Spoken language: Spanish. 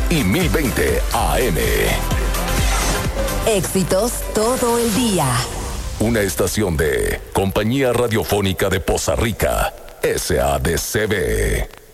y 1020 AM. Éxitos todo el día. Una estación de Compañía Radiofónica de Poza Rica, SADCB.